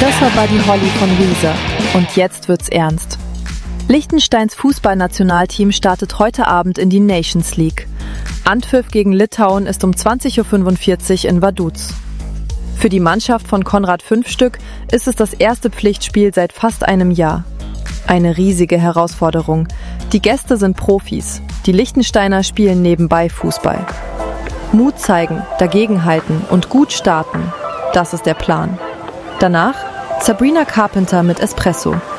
Das war Buddy Holly von Weezer. Und jetzt wird's ernst. Liechtensteins Fußballnationalteam startet heute Abend in die Nations League. Anpfiff gegen Litauen ist um 20.45 Uhr in Vaduz. Für die Mannschaft von Konrad Fünfstück ist es das erste Pflichtspiel seit fast einem Jahr. Eine riesige Herausforderung. Die Gäste sind Profis. Die Liechtensteiner spielen nebenbei Fußball. Mut zeigen, dagegenhalten und gut starten. Das ist der Plan. Danach Sabrina Carpenter mit Espresso.